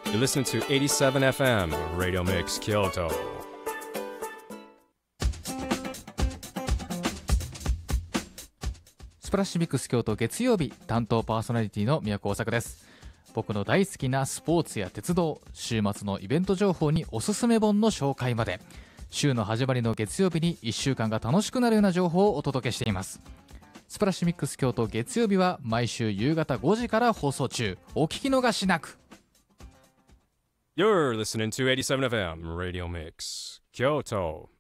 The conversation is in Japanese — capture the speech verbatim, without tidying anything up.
You're listening to エイティセブンエフエム Radio Mix Kyoto. スプラッシュミックス京都月曜日、担当パーソナリティの宮古大作です。僕の大好きなスポーツや鉄道、週末のイベント情報におすすめ本の紹介まで、週の始まりの月曜日にいっしゅうかんが楽しくなるような情報をお届けしています。スプラッシュミックス京都月曜日は毎週夕方ごじから放送中。お聞き逃しなく。 You're listening to エイティセブンエフエム Radio Mix Kyoto.